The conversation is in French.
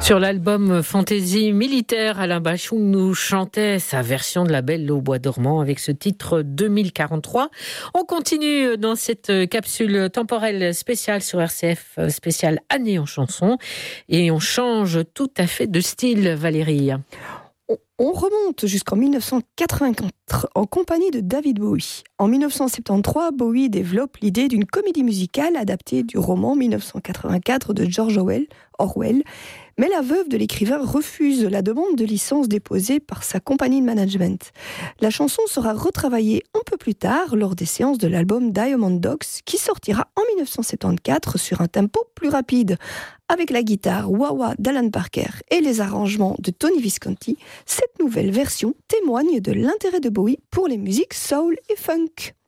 Sur l'album Fantaisie militaire, Alain Bachung nous chantait sa version de La Belle au bois dormant avec ce titre 2043. On continue dans cette capsule temporelle spéciale sur RCF, spéciale année en chanson. Et on change tout à fait de style, Valérie. On remonte jusqu'en 1984 en compagnie de David Bowie. En 1973, Bowie développe l'idée d'une comédie musicale adaptée du roman 1984 de George Orwell. Mais la veuve de l'écrivain refuse la demande de licence déposée par sa compagnie de management. La chanson sera retravaillée un peu plus tard lors des séances de l'album Diamond Dogs qui sortira en 1974 sur un tempo plus rapide. Avec la guitare wah-wah d'Alan Parker et les arrangements de Tony Visconti, cette nouvelle version témoigne de l'intérêt de Bowie pour les musiques soul et funk.